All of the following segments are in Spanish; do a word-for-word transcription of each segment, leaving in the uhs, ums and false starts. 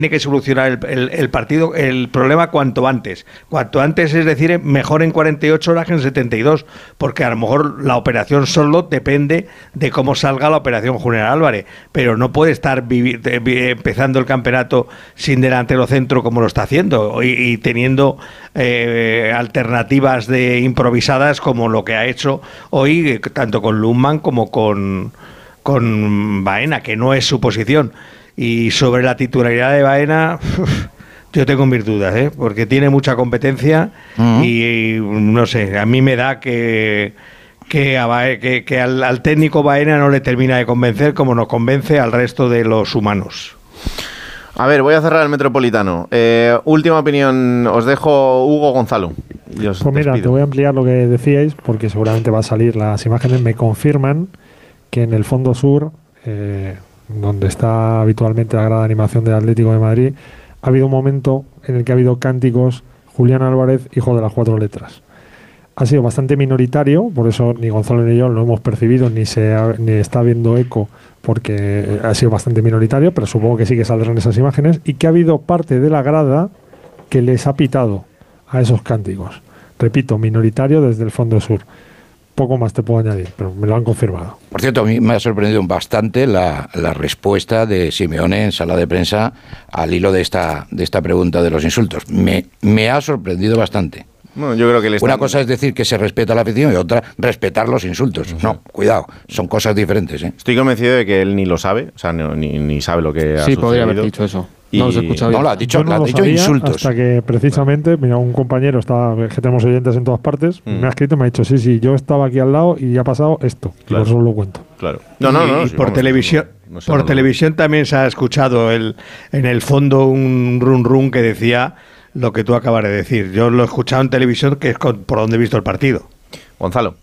tiene que solucionar el, el, el partido, el problema cuanto antes. Cuanto antes, es decir, mejor en cuarenta y ocho horas que en setenta y dos, porque a lo mejor la operación solo depende de cómo salga la operación Julián Álvarez, pero no puede estar vivi- de, empezando el campeonato sin delantero centro como lo está haciendo y, y teniendo eh, alternativas de improvisadas como lo que ha hecho hoy, tanto con Lundman como con, con Baena, que no es su posición. Y sobre la titularidad de Baena, uf, yo tengo mis dudas, ¿eh? Porque tiene mucha competencia uh-huh. y, y no sé, a mí me da que que, a Baena, que, que al, al técnico Baena no le termina de convencer como nos convence al resto de los humanos. A ver, voy a cerrar el Metropolitano. Eh, última opinión, os dejo Hugo Gonzalo. Pues mira, te voy a ampliar lo que decíais, porque seguramente va a salir. Las imágenes me confirman que en el fondo sur, eh, donde está habitualmente la grada de animación del Atlético de Madrid, ha habido un momento en el que ha habido cánticos Julián Álvarez, hijo de las cuatro letras. Ha sido bastante minoritario, por eso ni Gonzalo ni yo lo hemos percibido, ni se ha, ni está habiendo eco, porque ha sido bastante minoritario, pero supongo que sí que saldrán esas imágenes, y que ha habido parte de la grada que les ha pitado a esos cánticos. Repito, minoritario desde el fondo sur. Poco más te puedo añadir, pero me lo han confirmado. Por cierto, a mí me ha sorprendido bastante la, la respuesta de Simeone en sala de prensa al hilo de esta, de esta pregunta de los insultos. Me, me ha sorprendido bastante. Bueno, yo creo que le están... Una cosa es decir que se respeta la afición y otra respetar los insultos. No, cuidado, son cosas diferentes, ¿eh? Estoy convencido de que él ni lo sabe, o sea, no, ni, ni sabe lo que ha sí, sucedido. Sí, podría haber dicho eso. Y... No lo he escuchado bien. No, lo ha dicho, Yo no lo ha lo dicho sabía insultos. Hasta que precisamente, mira, un compañero estaba, que tenemos oyentes en todas partes, mm. me ha escrito y me ha dicho, sí, sí, yo estaba aquí al lado y ha pasado esto. Claro. Y por eso lo cuento. Claro. No, no, no. Y, sí, y por vamos, televisión, no, no sé, por no, televisión también se ha escuchado el, en el fondo un run run que decía lo que tú acabas de decir. Yo lo he escuchado en televisión, que es con, por donde he visto el partido. Gonzalo.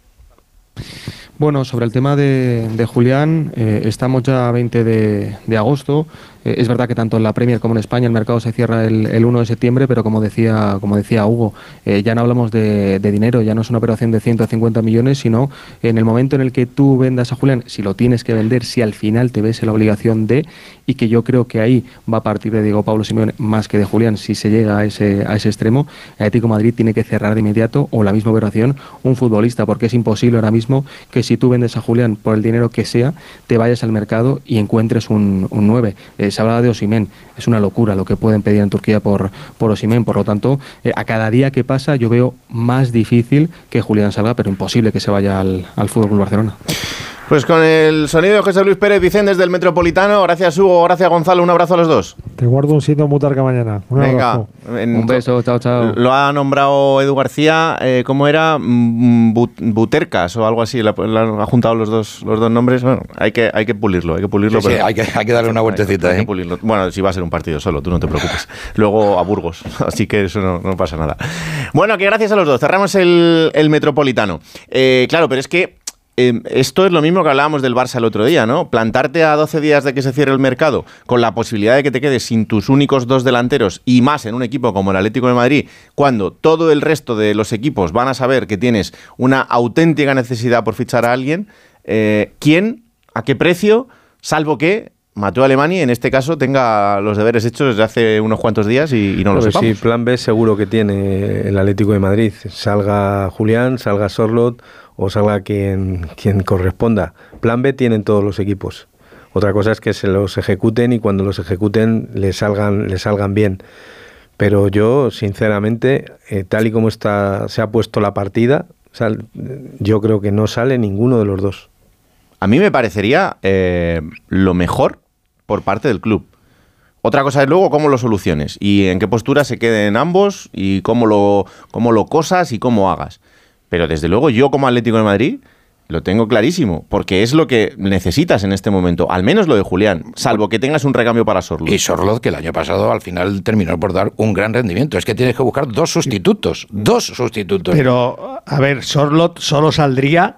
Bueno, sobre el tema de, de Julián, eh, estamos ya a veinte de, de agosto. Eh, es verdad que tanto en la Premier como en España el mercado se cierra el, el uno de septiembre, pero como decía como decía Hugo, eh, ya no hablamos de, de dinero, ya no es una operación de ciento cincuenta millones, sino en el momento en el que tú vendas a Julián, si lo tienes que vender, si al final te ves en la obligación de, y que yo creo que ahí va a partir de Diego Pablo Simeone más que de Julián, si se llega a ese, a ese extremo, el Atlético de Madrid tiene que cerrar de inmediato, o la misma operación, un futbolista, porque es imposible ahora mismo que si tú vendes a Julián por el dinero que sea, te vayas al mercado y encuentres un, un nueve. Eh, se hablaba de Osimhen, es una locura lo que pueden pedir en Turquía por, por Osimhen, por lo tanto, eh, a cada día que pasa yo veo más difícil que Julián salga, pero imposible que se vaya al, al F C Barcelona. Pues con el sonido de José Luis Pérez Vicente desde el Metropolitano, gracias Hugo, gracias Gonzalo, un abrazo a los dos. Te guardo un sitio mutarca mañana. Un Venga, abrazo. En, un beso, chao, chao. Lo ha nombrado Edu García, eh, ¿cómo era? But, Butercas o algo así, le ha juntado los dos los dos nombres. Bueno, hay que hay que pulirlo, hay que pulirlo. Sí, pero sí, hay, que, hay que darle una vueltecita. Hay, hay ¿eh? que pulirlo. Bueno, si va a ser un partido solo, tú no te preocupes. Luego a Burgos, así que eso no, no pasa nada. Bueno, que gracias a los dos, cerramos el, el Metropolitano. Eh, claro, pero es que Eh, esto es lo mismo que hablábamos del Barça el otro día, ¿no? Plantarte a doce días de que se cierre el mercado con la posibilidad de que te quedes sin tus únicos dos delanteros y más en un equipo como el Atlético de Madrid, cuando todo el resto de los equipos van a saber que tienes una auténtica necesidad por fichar a alguien, eh, ¿quién? ¿A qué precio? Salvo que Mateo Alemany, en este caso, tenga los deberes hechos desde hace unos cuantos días y, y no lo pues sepamos. Sí, plan B seguro que tiene el Atlético de Madrid. Salga Julián, salga Sorloth o salga quien, quien corresponda. Plan B tienen todos los equipos. Otra cosa es que se los ejecuten y cuando los ejecuten les salgan, les salgan bien. Pero yo, sinceramente, eh, tal y como está, se ha puesto la partida, sal, yo creo que no sale ninguno de los dos. A mí me parecería eh, lo mejor por parte del club. Otra cosa es luego cómo lo soluciones y en qué postura se queden ambos y cómo lo, cómo lo cosas y cómo hagas. Pero desde luego yo como Atlético de Madrid lo tengo clarísimo, porque es lo que necesitas en este momento, al menos lo de Julián, salvo que tengas un recambio para Sorloth. Y Sorloth, que el año pasado al final terminó por dar un gran rendimiento. Es que tienes que buscar dos sustitutos, dos sustitutos. Pero, a ver, Sorloth solo saldría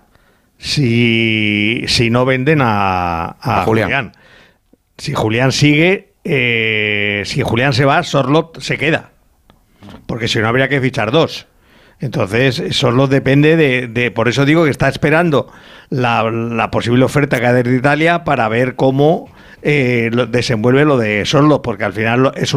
si, si no venden a, a, a Julián. Julián. Si Julián sigue, eh, si Julián se va, Sorloth se queda, porque si no habría que fichar dos. Entonces, solo depende de, de... Por eso digo que está esperando la, la posible oferta que hay de Italia para ver cómo eh, lo, desenvuelve lo de Sorloth, porque al final es un